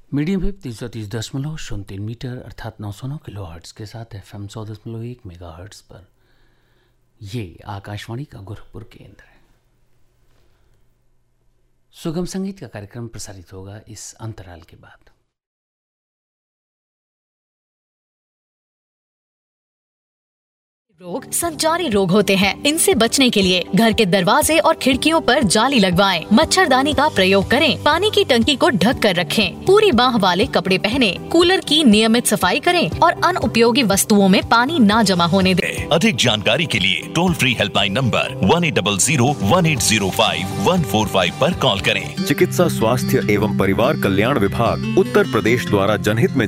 Medium wave 330.03 metre अर्थात 909 kilo hertz के साथ FM 100.1 मेगा हर्ट्ज़ पर ये आकाशवाणी का गोरखपुर केंद्र है। सुगम संगीत का कार्यक्रम प्रसारित होगा इस अंतराल के बाद। रोग संचारी रोग होते हैं। इनसे बचने के लिए घर के दरवाजे और खिड़कियों पर जाली लगवाएं। मच्छरदानी का प्रयोग करें। पानी की टंकी को ढक कर रखें। पूरी बाह वाले कपड़े पहने। कूलर की नियमित सफाई करें और अनुपयोगी वस्तुओं में पानी ना जमा होने दें। अधिक जानकारी के लिए टोल फ्री हेल्पलाइन नंबर 1800-1805-145 पर कॉल करें। चिकित्सा स्वास्थ्य एवं परिवार कल्याण विभाग उत्तर प्रदेश द्वारा जनहित में